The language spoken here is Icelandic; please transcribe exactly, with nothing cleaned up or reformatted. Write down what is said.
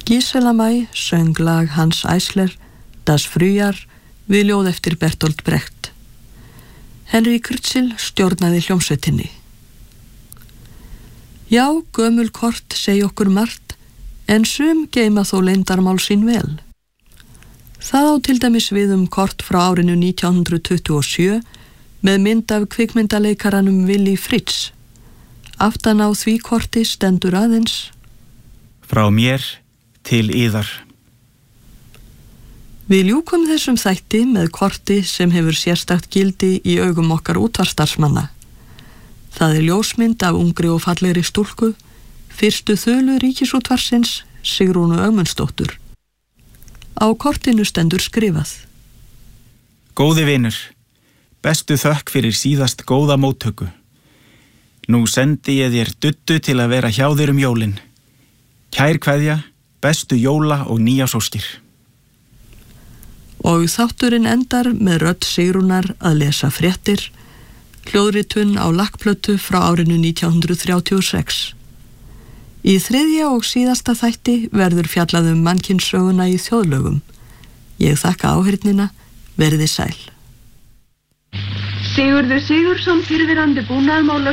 Gisela May söng lag Hans Eisler, Das Frühjahr, við ljóð eftir Bertolt Brecht. Henry Kurtzel stjórnaði hljómsveitinni. Já, gömul kort segi okkur margt, en sum geyma þó leyndarmál sín vel. Það á til dæmis við um kort frá árinu nítján hundrað tuttugu og sjö með mynd af kvikmyndaleikaranum Willy Fritz. Aftan á því korti stendur aðeins: Frá mér til yðar. Við ljúkum þessum þætti með korti sem hefur sérstakt gildi í augum okkar útvarpsstarfsmanna. Það er ljósmynd af ungri og fallegri stúlku, fyrstu þölu Ríkisútvarpsins, Sigrúnu Ögmundsdóttur. Á kortinu stendur skrifað: Góði vinur, bestu þökk fyrir síðast góða móttöku. Nú sendi ég þér duddu til að vera hjá þér um jólin. Kær kveðja, bestu jóla og nýjársóskir. Og þátturinn endar með rödd Sigrúnar að lesa fréttir, hljóðritun á lakkplötu frá árinu nítján hundrað þrjátíu og sex. Í þriðja og síðasta þætti verður fjallað um mannkynssöguna í þjóðlögum. Ég þakka áheyrnina, verði sæl. Sigurður Sigurðsson, fyrrverandi búnaðarmála